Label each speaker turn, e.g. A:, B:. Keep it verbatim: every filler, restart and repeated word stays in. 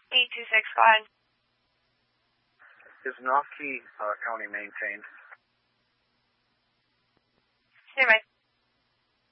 A: eight two six, go ahead.
B: Is Noski uh, County maintained?
A: Stand by.